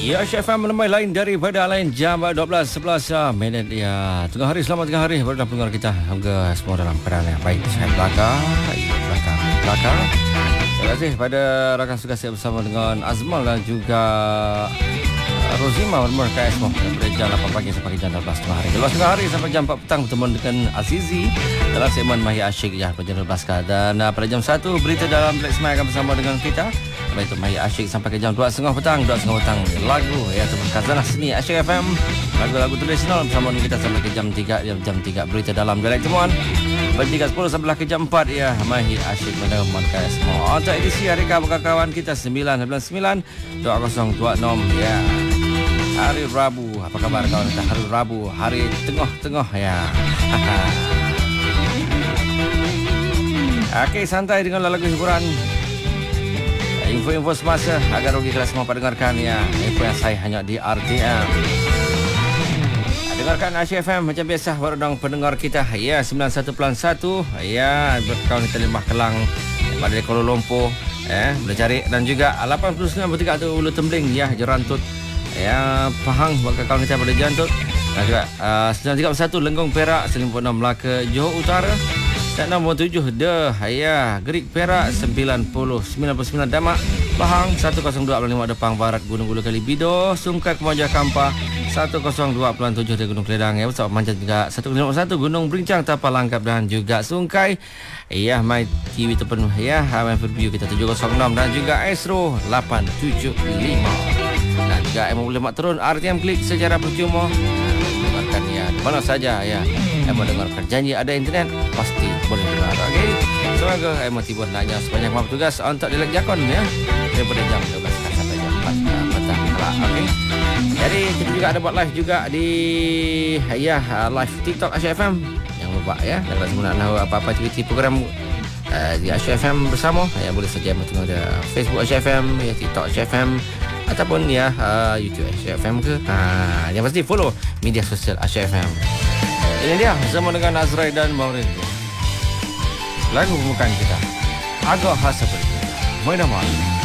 Ya, SFM menemui lain daripada lain jam 12.11 minit ya. Tengah hari, selamat tengah hari kepada pendengar kita. Semoga semua dalam keadaan yang baik. Saya belakang. Terima kasih pada rakan tugas saya bersama dengan Azmal dan juga Rozima bermerka semua daripada jam 8 pagi sampai jam 12 tengah hari. 12 tengah hari sampai jam 4 petang bertemu dengan Azizi dalam segmen Mahir Asyik ya pada jam 12. Dan pada jam 1 berita dalam Black Smile akan bersama dengan kita. Itu Mahir Asyik sampai ke jam 2.30 petang. 2.30 petang lagu ya Khazanah Seni Asyik FM. Lagu-lagu tradisional bersama dengan kita sampai ke jam 3. Jam 3 berita dalam dialek temuan. Pada 3.10 sampai ke jam 4 ya Mahir Asyik menemankan semua. Untuk edisi hari kawan-kawan kita 999 2026 ya. Hari Rabu. Apa khabar kawan kita? Hari Rabu, hari tengah-tengah ya. Okey, santai dengan lagu hiburan. Info-info semasa agar rugi kelas semua pendengarkan ya. Info yang saya hanya di RTM. Dengarkan Asyik FM macam biasa baru pendengar kita ya 91.1 ya berkawan kita Lembah Kelang pada Kuala Lumpur boleh cari dan juga 89.3 tu Ulu Tembling ya Jerantut ya Pahang bakal kawan kita pada Jerantut dan juga 93.1 Lenggong Perak 96 Melaka Johor Utara 97 Dah ya Gerik Perak 99 Damak Pahang 102.5 Depang Barat Gunung Ulu Kalibido Sungkai Kemaja Kampar 102.7 di Gunung Keledang ya Pesawat Manjat juga 101 Gunung Berincang Tapal Langkap dan juga Sungkai ya My TV terpenuh ya Haman View kita 706 dan juga Astro 875 dan juga boleh mak turun RTM Klik secara percuma dengarkan ya di mana saja ya mendengarkan janji ada internet pasti boleh dengar. Okey. Semoga tiba nanya sebanyak waktu tugas untuk dialek jakon ya daripada jam 12 sampai jam 4 petang. Okey. Jadi kita juga ada buat live juga di live TikTok Asyik FM. Jangan lupa ya kalau semua nak tahu apa-apa aktiviti program di Asyik FM bersama ya boleh saja tengok ada Facebook Asyik FM ya TikTok Asyik FM ataupun ya YouTube Asyik FM ke. Yang pasti follow media sosial Asyik FM. Ini dia bersama dengan Azrai dan Maureen. Lagu pembukaan kita agak khas seperti itu. Main aman.